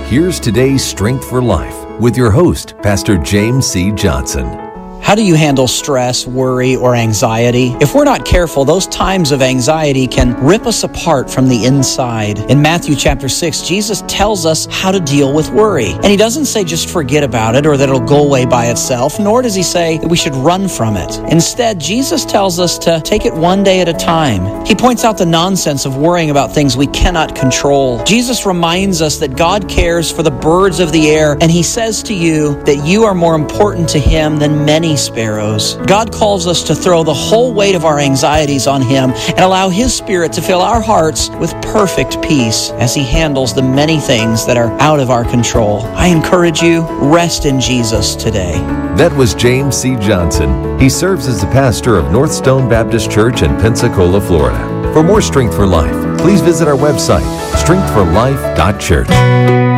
here's today's Strength for Life with your host, Pastor James C. Johnson. How do you handle stress, worry, or anxiety? If we're not careful, those times of anxiety can rip us apart from the inside. In Matthew chapter 6, Jesus tells us how to deal with worry. And he doesn't say just forget about it or that it'll go away by itself, nor does he say that we should run from it. Instead, Jesus tells us to take it one day at a time. He points out the nonsense of worrying about things we cannot control. Jesus reminds us that God cares for the birds of the air, and he says to you that you are more important to him than many sparrows. God calls us to throw the whole weight of our anxieties on him and allow his Spirit to fill our hearts with perfect peace as he handles the many things that are out of our control. I encourage you, rest in Jesus today. That was James C. Johnson. He serves as the pastor of North Stone Baptist Church in Pensacola, Florida. For more Strength for Life, please visit our website, strengthforlife.church.